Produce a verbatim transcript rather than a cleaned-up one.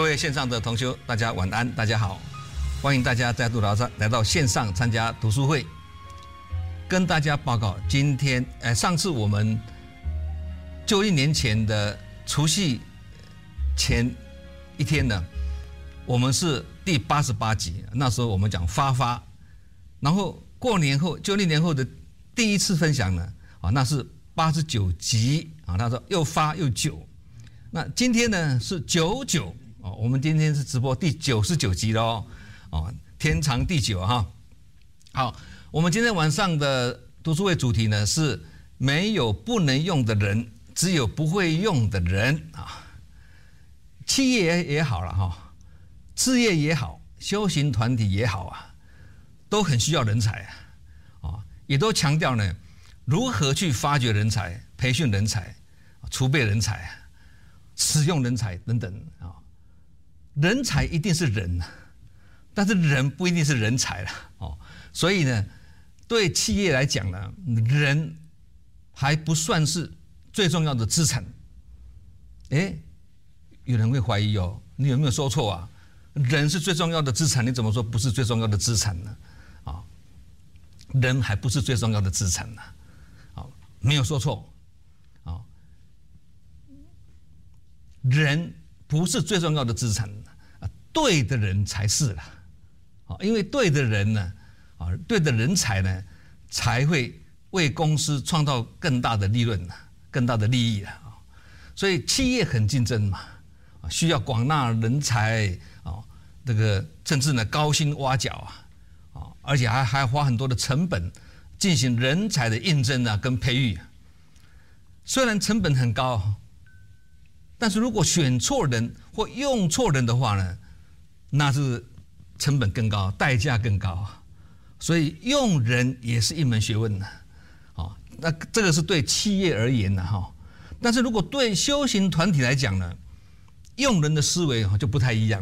位线上的同修，大家晚安，大家好，欢迎大家再度来到来到线上参加读书会。跟大家报告，今天呃，上次我们就一年前的除夕前一天呢，我们是第八十八集，那时候我们讲发发，然后过年后就一年后的第一次分享呢，啊，那是八十九集啊，他说又发又久，那今天呢是九九哦，我们今天是直播第九十九集了哦，哦，天长地久哈，好。我们今天晚上的读书会主题呢是没有不能用的人，只有不会用的人啊。企业也好了哈，事业也好，修行团体也好啊，都很需要人才啊，也都强调呢如何去发掘人才、培训人才、储备人才、使用人才等等啊。人才一定是人，但是人不一定是人才了哦，所以呢。对企业来讲呢，人还不算是最重要的资产。哎，有人会怀疑哦，你有没有说错啊？人是最重要的资产，你怎么说不是最重要的资产呢？啊，人还不是最重要的资产呢。啊，没有说错。啊，人不是最重要的资产啊，对的人才是了。啊，因为对的人呢。啊，对的人才呢，才会为公司创造更大的利润、更大的利益啊。所以企业很竞争嘛，啊，需要广纳人才啊，这个甚至呢高薪挖角啊，啊，而且还还花很多的成本进行人才的应征啊跟培育。虽然成本很高，但是如果选错人或用错人的话呢，那是成本更高，代价更高。所以用人也是一门学问呢，啊，那这个是对企业而言的哈。但是如果对修行团体来讲呢，用人的思维就不太一样。